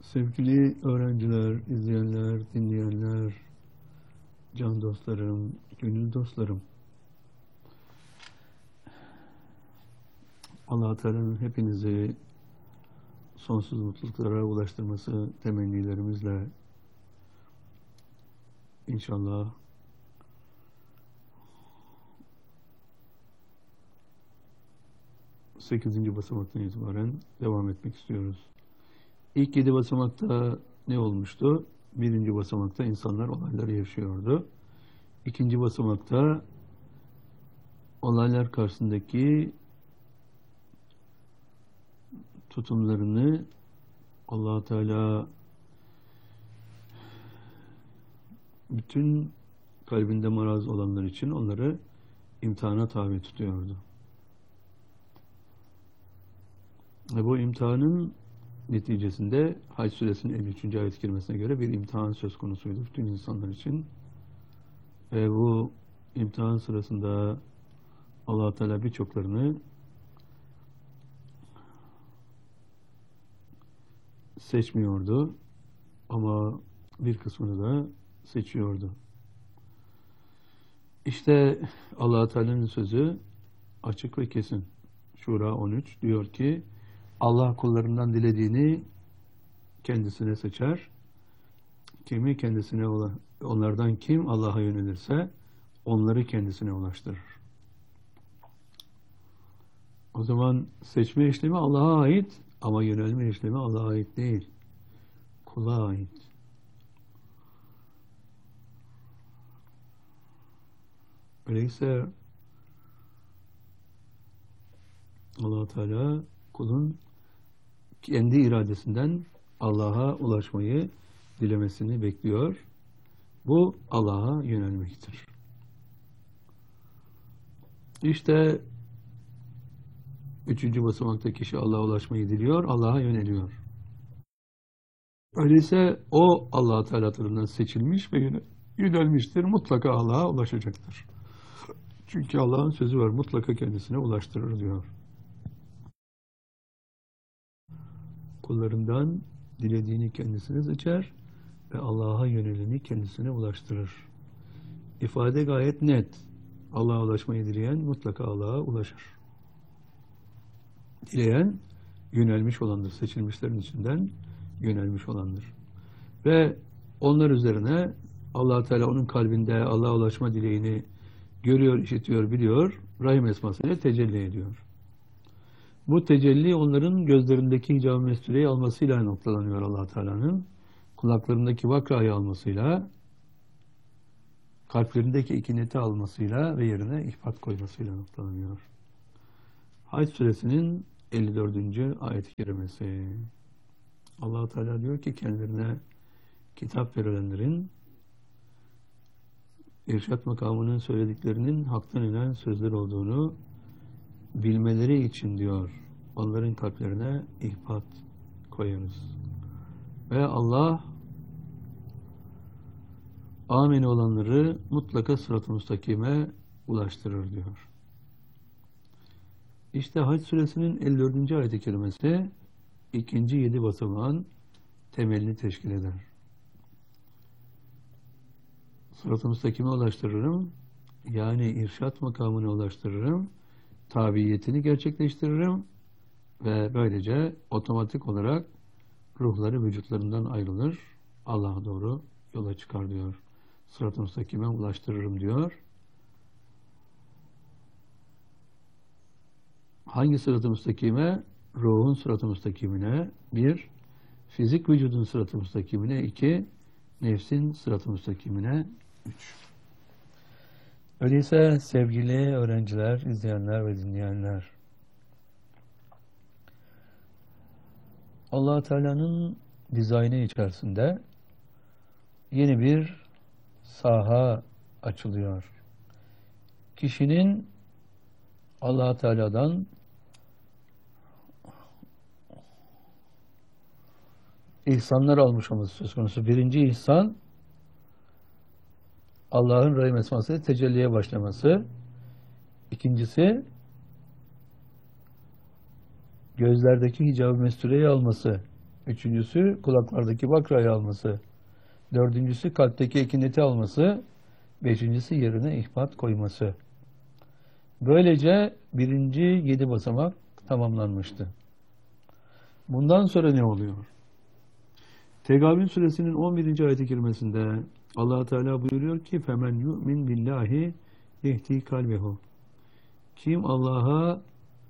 Sevgili öğrenciler, izleyenler, dinleyenler, can dostlarım, gönül dostlarım. Allah-u Teala'nın hepinizi sonsuz mutluluklara ulaştırması temennilerimizle inşallah sekizinci basamaktan itibaren devam etmek istiyoruz. İlk 7 basamakta ne olmuştu? Birinci basamakta insanlar olayları yaşıyordu. İkinci basamakta olaylar karşısındaki tutumlarını Allah-u Teala bütün kalbinde maraz olanlar için onları imtihana tabi tutuyordu. Ve bu imtihanın neticesinde Hac suresinin 53. ayet-i kerimesine göre bir imtihan söz konusuydu bütün insanlar için. Ve bu imtihan sırasında Allah-u Teala birçoklarını seçmiyordu ama bir kısmını da seçiyordu. İşte Allah-u Teala'nın sözü açık ve kesin. Şura 13 diyor ki Allah kullarından dilediğini kendisine seçer. Kimi kendisine onlardan kim Allah'a yönelirse onları kendisine ulaştırır. O zaman seçme işlemi Allah'a ait ama yönelme işlemi Allah'a ait değil. Kula ait. Öyleyse Allah-u Teala kulun kendi iradesinden Allah'a ulaşmayı dilemesini bekliyor. Bu Allah'a yönelmektir. İşte 3. basamakta kişi Allah'a ulaşmayı diliyor, Allah'a yöneliyor. Öyleyse o Allah-u Teala tarafından seçilmiş ve yönelmiştir. Mutlaka Allah'a ulaşacaktır. Çünkü Allah'ın sözü var, mutlaka kendisine ulaştırır diyor. Kullarından dilediğini kendisine seçer ve Allah'a yöneleni kendisine ulaştırır. İfade gayet net. Allah'a ulaşmayı dileyen mutlaka Allah'a ulaşır. Dileyen yönelmiş olandır. Seçilmişlerin içinden yönelmiş olandır. Ve onlar üzerine Allah-u Teala onun kalbinde Allah'a ulaşma dileğini görüyor, işitiyor, biliyor. Rahim esmasıyla tecelli ediyor. Bu tecelli onların gözlerindeki hicab-ı mestureyi almasıyla noktalanıyor Allah-u Teala'nın. Kulaklarındaki vakrayı almasıyla, kalplerindeki ikineti almasıyla ve yerine ihbat koymasıyla noktalanıyor. Hac suresinin 54. ayet-i kerimesi. Allah-u Teala diyor ki kendilerine kitap verilenlerin irşat makamının söylediklerinin haktan inen sözler olduğunu bilmeleri için diyor onların kalplerine ihbat koyarız. Ve Allah amin olanları mutlaka sırat-ı müstakime ulaştırır diyor. İşte Hac suresinin 54. ayet-i kerimesi ikinci 7 basamağın temelini teşkil eder. Sırat-ı müstakime ulaştırırım, yani irşat makamına ulaştırırım, tabiyetini gerçekleştiririm ve böylece otomatik olarak ruhları vücutlarından ayrılır, Allah'a doğru yola çıkar diyor. Sırat-ı müstakime ulaştırırım diyor. Hangi sırat-ı müstakime? Ruhun sırat-ı müstakimine 1, fizik vücudun sırat-ı müstakimine 2, nefsin sırat-ı müstakimine 3. Öyleyse sevgili öğrenciler, izleyenler ve dinleyenler, Allah-u Teala'nın dizaynı içerisinde yeni bir saha açılıyor. Kişinin Allah-u Teala'dan ihsanlar almış olması söz konusu. Birinci ihsan, Allah'ın rahim esmasıyla tecelliye başlaması. İkincisi, gözlerdeki hicab-ı mestureyi alması. Üçüncüsü kulaklardaki bakrayı alması. Dördüncüsü kalpteki ekineti alması. Beşincisi yerine ihbat koyması. Böylece birinci 7 basamak tamamlanmıştı. Bundan sonra ne oluyor? Tegabün suresinin 11. ayet-i kerimesinde Allah Teala buyuruyor ki femen yu'min billahi yehdi kalbehu. Kim Allah'a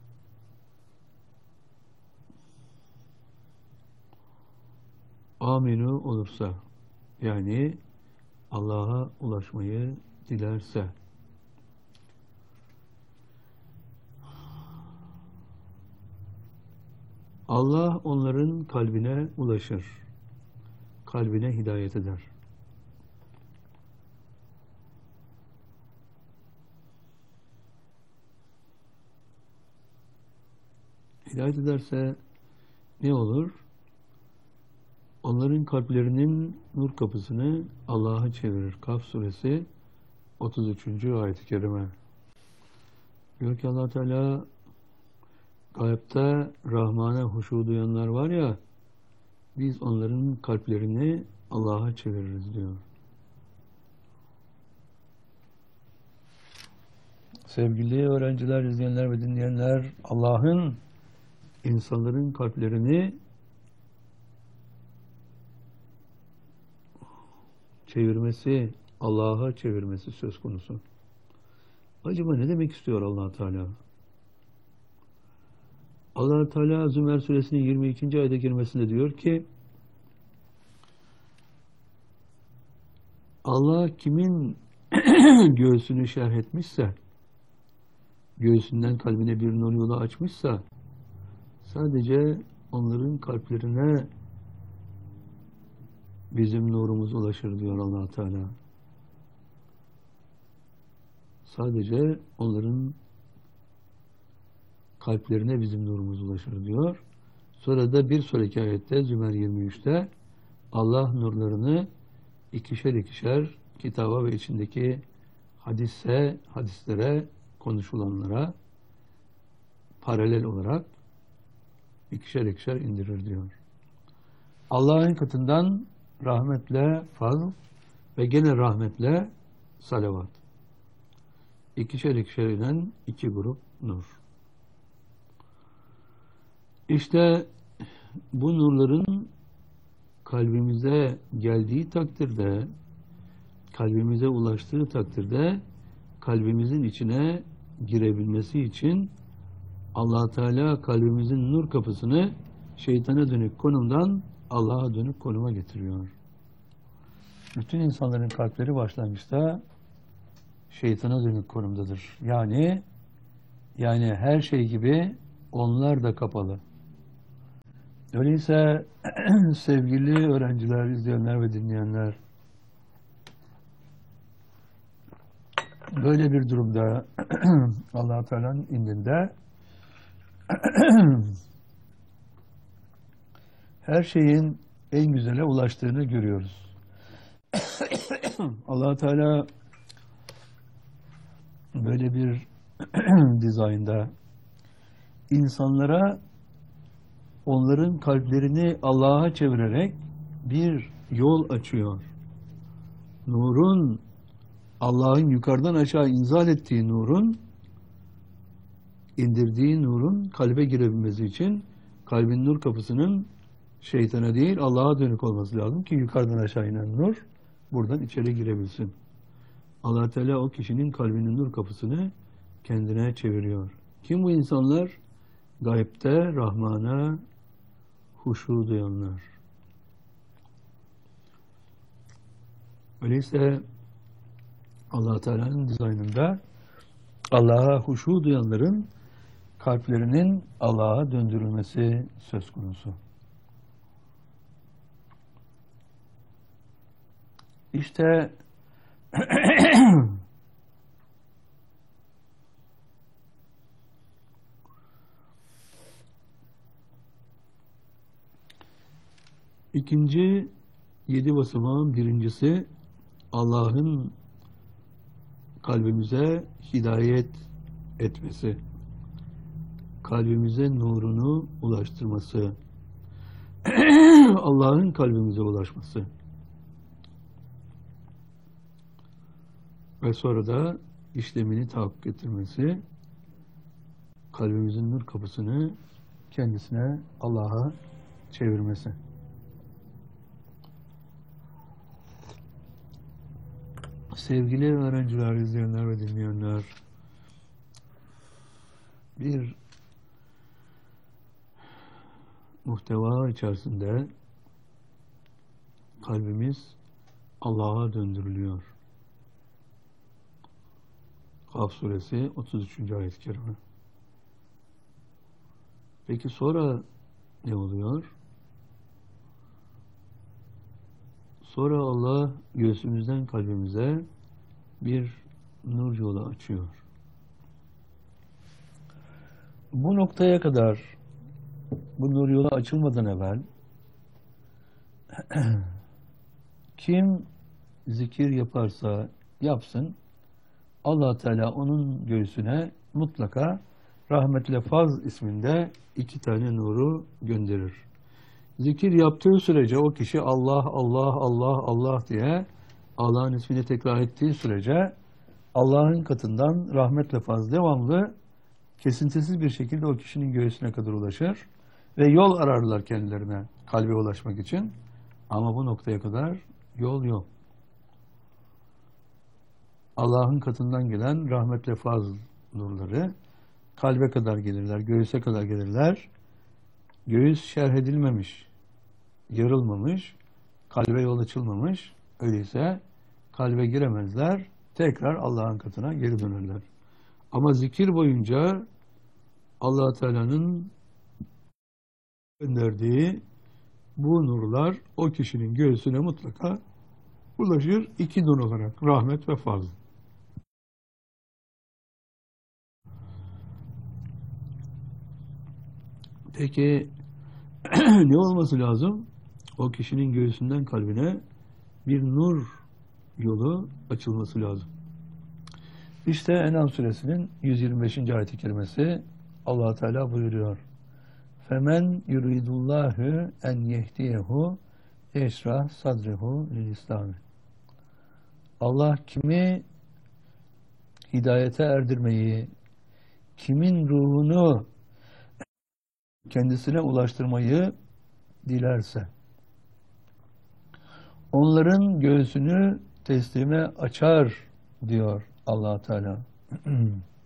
aminu olursa, yani Allah'a ulaşmayı dilerse, Allah onların kalbine ulaşır, kalbine hidayet eder. Hidayet ederse ne olur? Onların kalplerinin nur kapısını Allah'a çevirir. Kaf suresi 33. ayet-i kerime. Diyor ki Allah Teala, gaybte Rahman'a huşu duyanlar var ya, biz onların kalplerini Allah'a çeviririz diyor. Sevgili öğrenciler, izleyenler ve dinleyenler, Allah'ın insanların kalplerini çevirmesi, Allah'a çevirmesi söz konusu. Acaba ne demek istiyor Allah Teala? Allah Teala Zümer suresinin 22. ayet-i kerimesinde diyor ki Allah kimin göğsünü şerh etmişse, göğsünden kalbine bir nur yolu açmışsa, sadece onların kalplerine bizim nurumuz ulaşır diyor Allah Teala. Sadece onların kalplerine bizim nurumuz ulaşır diyor. Sonra da bir sonraki ayette Zümer 23'te Allah nurlarını ikişer ikişer kitaba ve içindeki hadislere, konuşulanlara paralel olarak ikişer ikişer indirir diyor. Allah'ın katından rahmetle fazl ve gene rahmetle salavat. İkişer ikişer inen iki grup nur. İşte bu nurların kalbimize geldiği takdirde, kalbimize ulaştığı takdirde kalbimizin içine girebilmesi için Allah Teala kalbimizin nur kapısını şeytana dönük konumdan Allah'a dönük konuma getiriyor. Bütün insanların kalpleri başlangıçta şeytana dönük konumdadır. Yani her şey gibi onlar da kapalı. Öyleyse sevgili öğrenciler, izleyenler ve dinleyenler, böyle bir durumda Allah Teala'nın indinde her şeyin en güzele ulaştığını görüyoruz. Allah Teala böyle bir dizaynda insanlara onların kalplerini Allah'a çevirerek bir yol açıyor. Nurun, Allah'ın yukarıdan aşağı inzal ettiği nurun, indirdiği nurun kalbe girebilmesi için kalbin nur kapısının şeytana değil Allah'a dönük olması lazım ki yukarıdan aşağı inen nur buradan içeri girebilsin. Allah Teala o kişinin kalbinin nur kapısını kendine çeviriyor. Kim bu insanlar? Gaybte Rahman'a huşu duyanlar. Öyleyse Allah Teala'nın dizaynında Allah'a huşu duyanların kalplerinin Allah'a döndürülmesi söz konusu. İşte İkinci 7 basamağın birincisi Allah'ın kalbimize hidayet etmesi, kalbimize nurunu ulaştırması. Allah'ın kalbimize ulaşması. Ve sonra da işlemini tahakkuk ettirmesi, kalbimizin nur kapısını kendisine, Allah'a çevirmesi. Sevgili öğrenciler, izleyenler ve dinleyenler, bir muhteva içerisinde kalbimiz Allah'a döndürülüyor. Kaf suresi 33. ayet-i kerime. Peki sonra ne oluyor? Sonra Allah göğsümüzden kalbimize bir nur yolu açıyor. Bu noktaya kadar, bu nur yolu açılmadan evvel kim zikir yaparsa yapsın, Allah Teala onun göğsüne mutlaka rahmetle faz isminde 2 tane nuru gönderir. Zikir yaptığı sürece o kişi Allah, Allah, Allah, Allah diye Allah'ın ismini tekrar ettiği sürece Allah'ın katından rahmetle faz devamlı, kesintisiz bir şekilde o kişinin göğsüne kadar ulaşır ve yol ararlar kendilerine kalbe ulaşmak için. Ama bu noktaya kadar yol yok. Allah'ın katından gelen rahmetle faz nurları kalbe kadar gelirler, göğüse kadar gelirler. Göğüs şerh edilmemiş, yarılmamış, kalbe yol açılmamış. Öyleyse kalbe giremezler, tekrar Allah'ın katına geri dönerler. Ama zikir boyunca Allah Teala'nın gönderdiği bu nurlar o kişinin göğsüne mutlaka ulaşır. 2 nur olarak rahmet ve faz. Peki ne olması lazım? O kişinin göğsünden kalbine bir nur yolu açılması lazım. İşte En'am suresinin 125. ayet-i kerimesi, Allah Teala buyuruyor. Femen yuridullahu en yehdiyehu yeşrah sadrehu lil İslam. Allah kimi hidayete erdirmeyi, kimin ruhunu kendisine ulaştırmayı dilerse, onların göğsünü teslime açar diyor Allah Teala.